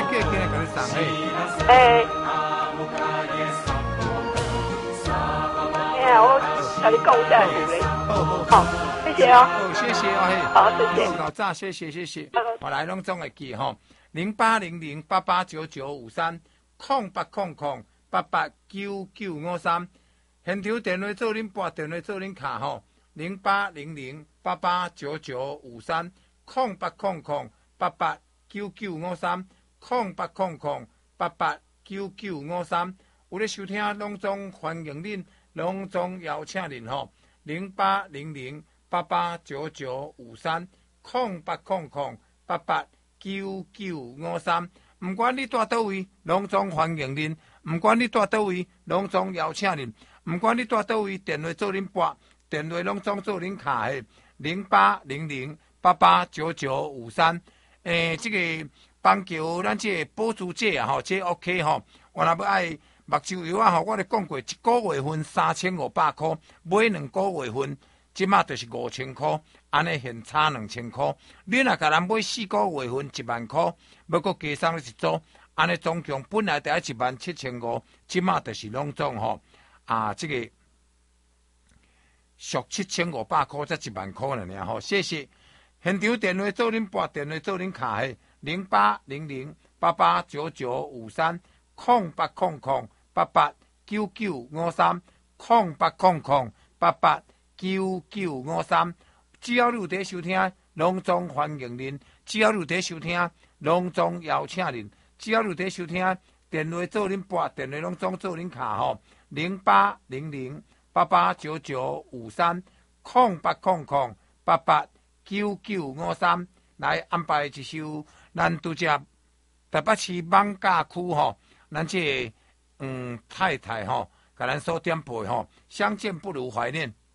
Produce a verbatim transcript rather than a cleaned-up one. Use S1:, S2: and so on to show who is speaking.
S1: 叫今日给你送嘿。
S2: 诶，哎呀，我跟你讲一下有嘞。
S1: 好好
S2: 好，谢谢哦。
S1: 好，谢谢哦嘿。
S2: 好，谢谢。
S1: 好，早，谢谢谢谢。
S2: 好
S1: 我来拢总会记吼，零八零零八八九九五三，空八空空八八九九五三。现场电话做恁拨电话做恁卡吼，零八零零八八九九五三，空八空空八八九九五三，空八空空八八九九五三。有咧收听拢总欢迎恁，拢总邀请恁吼，零八零零八八九九五三，空八空空八八九九五三。唔管你住倒位，拢总欢迎恁；唔管你住倒位，拢总邀请恁；唔管你住倒位，电话做恁拨，电话拢总做恁卡的，零八零零八八九九五三。诶，这个邦桥咱这个补助者啊，吼，这 OK 吼。我若要爱目睭油啊，吼，我咧讲过，一个月份三千五百块，买两个月份，即马就是五千块，安尼现差两千块。你若甲人买四个月份一万块，要搁加上一组，安尼总共本来得一万七千五，即马就是拢总吼啊，这个俗七千五百块，才一万块了呢吼。谢谢。现场电话做恁拨，电话做恁卡的，零八零零八八九九五三，空八空空八八九九五三，空八空空八八九九五三。只要你有在收听，拢总欢迎恁；只要你有在收听，拢总邀请恁；只要你有在收听，电话做恁拨，电话拢总做恁卡吼，零八零零八八九九五三，空八空空八八九九五三。来安排一首咱拄只台北市艋舺区吼，咱这个、嗯太太吼，甲咱所点播吼，相见不如怀念。